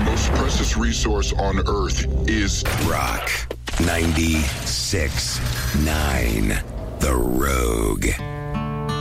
most precious resource on Earth is Rock 96.9, The Rogue.